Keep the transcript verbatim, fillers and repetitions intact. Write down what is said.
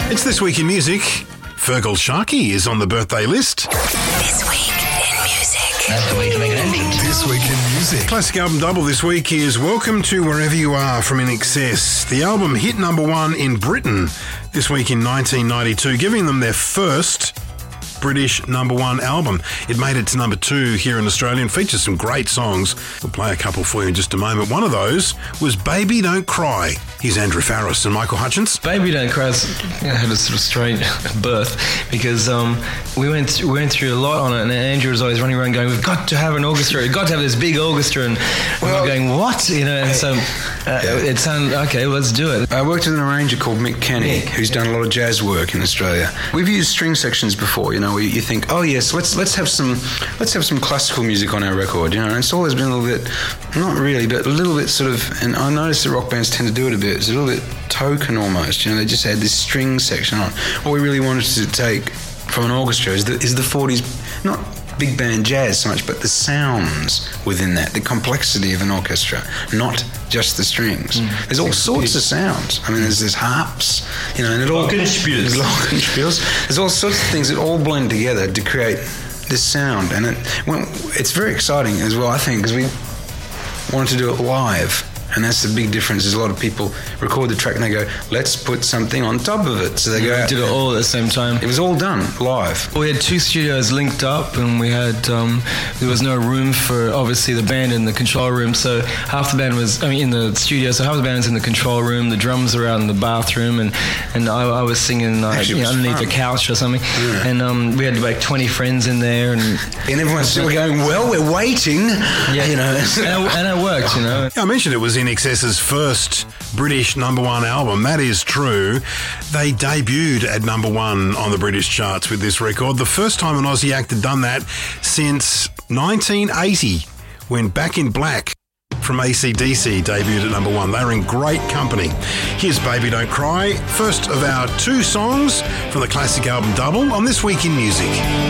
It's This Week in Music. Fergal Sharkey is on the birthday list. This Week in Music. That's the way to make an entrance. This Week in Music. Classic album double this week is Welcome to Wherever You Are from In Excess. The album hit number one in Britain this week in nineteen ninety-two, giving them their first British number one album. It made it to number two here in Australia and features some great songs. We'll play a couple for you in just a moment. One of those was Baby Don't Cry. Here's Andrew Farris and Michael Hutchins. Baby Don't Cry had a sort of strange birth because um, we went th- we went through a lot on it, and Andrew was always running around going, "We've got to have an orchestra. We've got to have this big orchestra." And well, we're going, "What?" You know. And so uh, yeah. it sounded okay. Let's do it. I worked with an arranger called Mick Kenny, who's done a lot of jazz work in Australia. We've used string sections before. You know, where you think, "Oh yes, let's let's have some let's have some classical music on our record." You know, and it's always been a little bit, not really, but a little bit sort of. And I noticed that rock bands tend to do it a bit. It's a little bit token almost, you know, they just had this string section on. What we really wanted to take from an orchestra is the, is the forties, not big band jazz so much, but the sounds within that, the complexity of an orchestra, not just the strings. Mm. There's all sorts of sounds. I mean, there's there's harps, you know, and it all... Glockenspiels. Glockenspiels. There's all sorts of things that all blend together to create this sound, and it, well, it's very exciting as well, I think, because we wanted to do it live. And that's the big difference, is a lot of people record the track and they go, let's put something on top of it. So they go we out. did it all at the same time. It was all done live. We had two studios linked up, and we had, um, there was no room for, obviously, the band in the control room. So half the band was, I mean, in the studio, so half the band was in the control room, the drums were out in the bathroom, and, and I, I was singing uh, you know, underneath fun. a couch or something. Yeah. And um, we had like twenty friends in there. And, and everyone's still going, well, we're waiting. Yeah, you know. and, it, and it worked, you know. I mentioned it was In Excess's first British number one album. That is true. They debuted at number one on the British charts with this record. The first time an Aussie act had done that since nineteen eighty, when Back in Black from A C D C debuted at number one. They were in great company. Here's Baby Don't Cry, first of our two songs from the classic album double on This Week in Music.